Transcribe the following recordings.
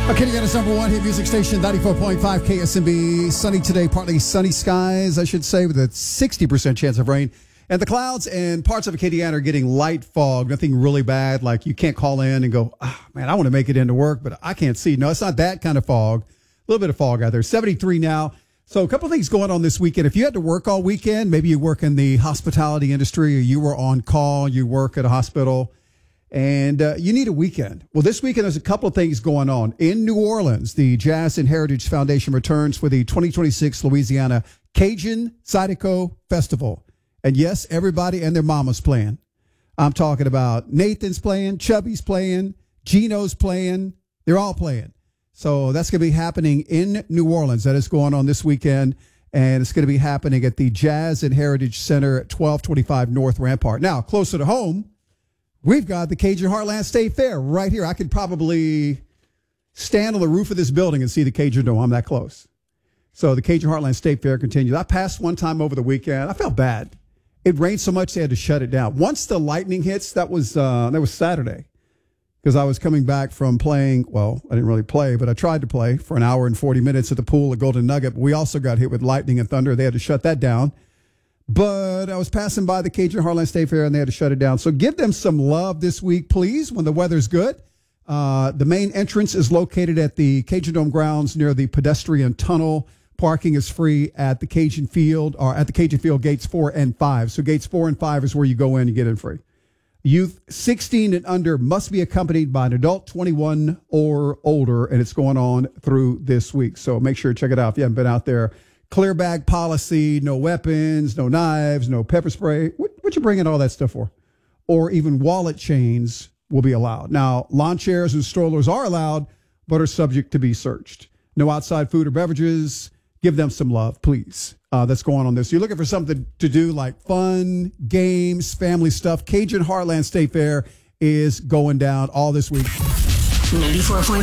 Acadiana's number one hit music station, 94.5 KSMB. Sunny today, partly sunny skies, I should say, with a 60% chance of rain. And the clouds and parts of Acadiana are getting light fog, nothing really bad. Like you can't call in and go, man, I want to make it into work, but I can't see. No, it's not that kind of fog. A little bit of fog out there. 73 now. So a couple of things going on this weekend. If you had to work all weekend, maybe you work in the hospitality industry or you were on call, you work at a hospital, and you need a weekend. Well, this weekend, there's a couple of things going on. In New Orleans, the Jazz and Heritage Foundation returns for the 2026 Louisiana Cajun Zydeco Festival. And yes, everybody and their mama's playing. I'm talking about Nathan's playing, Chubby's playing, Gino's playing. They're all playing. So that's going to be happening in New Orleans. That is going on this weekend. And it's going to be happening at the Jazz and Heritage Center at 1225 North Rampart. Now, closer to home, we've got the Cajun Heartland State Fair right here. I could probably stand on the roof of this building and see the Cajun Dome. I'm that close. So the Cajun Heartland State Fair continues. I passed one time over the weekend. I felt bad. It rained so much they had to shut it down. Once the lightning hits, that was Saturday, because I was coming back from playing. Well, I didn't really play, but I tried to play for an hour and 40 minutes at the pool at Golden Nugget. But we also got hit with lightning and thunder. They had to shut that down. But I was passing by the Cajun Heartland State Fair, and they had to shut it down. So give them some love this week, please, when the weather's good. The main entrance is located at the Cajun Dome grounds near the pedestrian tunnel. Parking is free at the Cajun Field, or at the Cajun Field gates 4 and 5. So gates 4 and 5 is where you go in and get in free. Youth 16 and under must be accompanied by an adult 21 or older, and it's going on through this week. So make sure to check it out if you haven't been out there. Clear bag policy, no weapons, no knives, no pepper spray. What you bringing all that stuff for? Or even wallet chains will be allowed. Now, lawn chairs and strollers are allowed, but are subject to be searched. No outside food or beverages. Give them some love, please. That's going on this. You're looking for something to do like fun, games, family stuff. Cajun Heartland State Fair is going down all this week. 94.5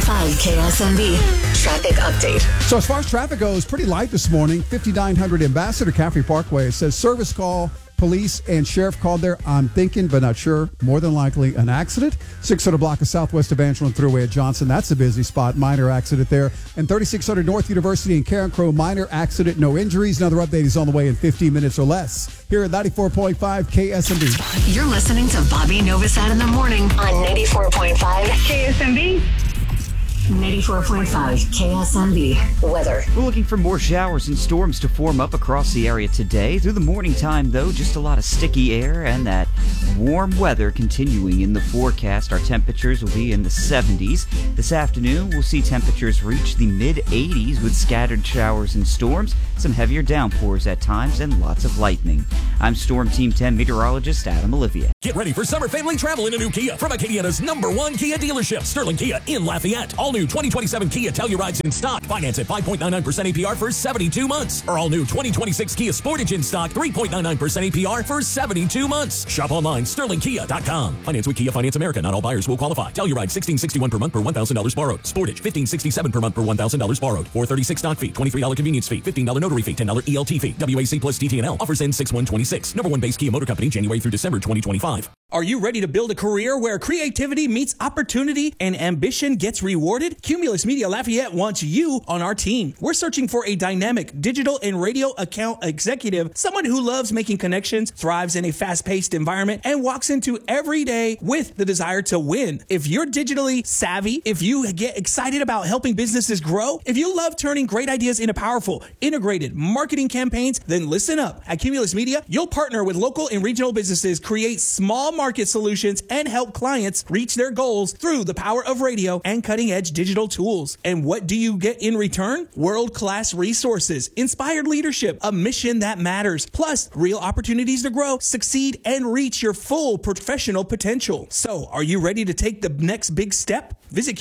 KSMB traffic update. So as far as traffic goes, pretty light this morning. 5900 Ambassador Caffrey Parkway. It says service call. Police and sheriff called there. I'm thinking, but not sure. More than likely an accident. 600 block of Southwest Evangeline Thruway at Johnson. That's a busy spot. Minor accident there. And 3600 North University in Karen Crow. Minor accident. No injuries. Another update is on the way in 15 minutes or less. Here at 94.5 KSMB. You're listening to Bobby Novosad in the morning on 94.5 KSMB. 94.5 KSMB weather. We're looking for more showers and storms to form up across the area today. Through the morning time, though, just a lot of sticky air and that warm weather continuing in the forecast. Our temperatures will be in the 70s. This afternoon, we'll see temperatures reach the mid-80s with scattered showers and storms, some heavier downpours at times, and lots of lightning. I'm Storm Team 10 meteorologist Adam Olivia. Get ready for summer family travel in a new Kia from Acadiana's number one Kia dealership, Sterling Kia in Lafayette. All new 2027 Kia Telluride's in stock. Finance at 5.99% APR for 72 months. Or all new 2026 Kia Sportage in stock, 3.99% APR for 72 months. Shop online, sterlingkia.com. Finance with Kia Finance America. Not all buyers will qualify. Telluride $1,661 per month per $1,000 borrowed. Sportage $1,567 per month per $1,000 borrowed. $436 stock fee, $23 convenience fee, $15 notary fee, $10 ELT fee. WAC plus TTNL. Offers end 6/1/26. Number one base Kia Motor Company, January through December 2025. Are you ready to build a career where creativity meets opportunity and ambition gets rewarded? Cumulus Media Lafayette wants you on our team. We're searching for a dynamic digital and radio account executive, someone who loves making connections, thrives in a fast-paced environment, and walks into every day with the desire to win. If you're digitally savvy, if you get excited about helping businesses grow, if you love turning great ideas into powerful, integrated marketing campaigns, then listen up. At Cumulus Media, you'll partner with local and regional businesses, create small market solutions, and help clients reach their goals through the power of radio and cutting-edge digital tools. And what do you get in return? World-class resources, inspired leadership, a mission that matters, plus real opportunities to grow, succeed, and reach your full professional potential. So, are you ready to take the next big step? Visit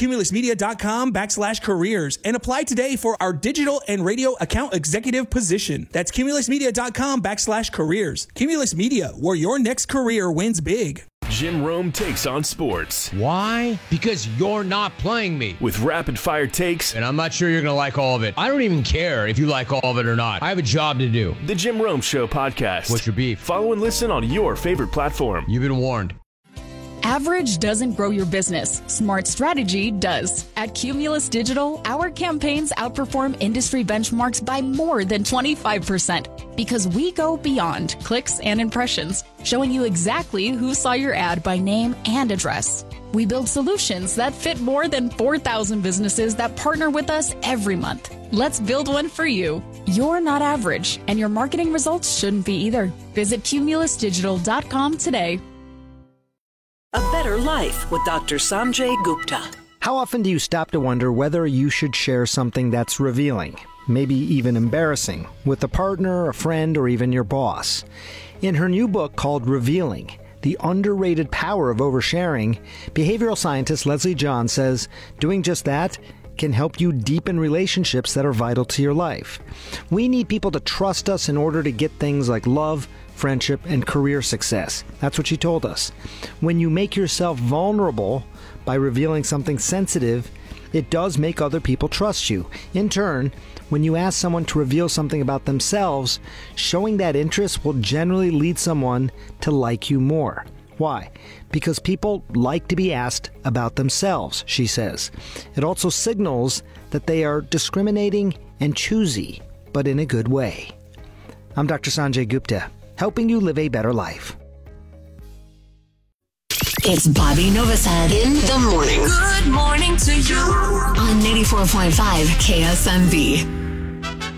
cumulusmedia.com/careers and apply today for our digital and radio account executive position. That's cumulusmedia.com/careers. Cumulus Media, where your next career wins big. Jim Rome takes on sports. Why? Because you're not playing me. With rapid-fire takes. And I'm not sure you're going to like all of it. I don't even care if you like all of it or not. I have a job to do. The Jim Rome Show podcast. What's your beef? Follow and listen on your favorite platform. You've been warned. Average doesn't grow your business. Smart strategy does. At Cumulus Digital, our campaigns outperform industry benchmarks by more than 25% because we go beyond clicks and impressions, showing you exactly who saw your ad by name and address. We build solutions that fit more than 4,000 businesses that partner with us every month. Let's build one for you. You're not average, and your marketing results shouldn't be either. Visit cumulusdigital.com today. A Better Life with Dr. Sanjay Gupta. How often do you stop to wonder whether you should share something that's revealing, maybe even embarrassing, with a partner, a friend, or even your boss? In her new book called Revealing, The Underrated Power of Oversharing, behavioral scientist Leslie John says doing just that can help you deepen relationships that are vital to your life. We need people to trust us in order to get things like love, friendship, and career success. That's what she told us. When you make yourself vulnerable by revealing something sensitive, it does make other people trust you. In turn, when you ask someone to reveal something about themselves, showing that interest will generally lead someone to like you more. Why? Because people like to be asked about themselves, she says. It also signals that they are discriminating and choosy, but in a good way. I'm Dr. Sanjay Gupta, helping you live a better life. It's Bobby Novosad in the morning. Good morning to you. On 94.5 KSMB.